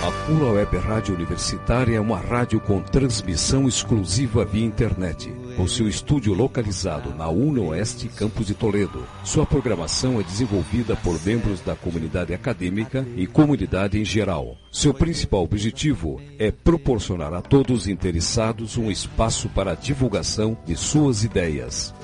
A Pula Web Rádio Universitária é uma rádio com transmissão exclusiva via internet. Com seu estúdio localizado na UniOeste, campus de Toledo. Sua programação é desenvolvida por membros da comunidade acadêmica e comunidade em geral. Seu principal objetivo é proporcionar a todos interessados um espaço para a divulgação de suas ideias.